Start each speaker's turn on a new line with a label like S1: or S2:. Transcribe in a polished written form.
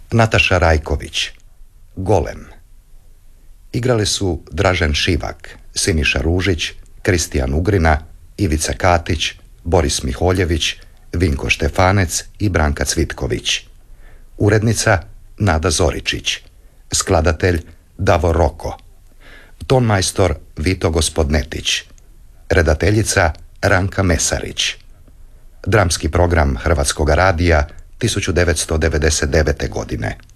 S1: Nataša Rajković, Golem. Igrali su Dražen Šivak, Siniša Ružić, Kristijan Ugrina, Ivica Katić, Boris Miholjević, Vinko Štefanec i Branka Cvitković. Urednica Nada Zoričić. Skladatelj Davor Roko. Tonmajstor Vito Gospodnetić. Redateljica Ranka Mesarić. Dramski program Hrvatskoga radija 1999. godine.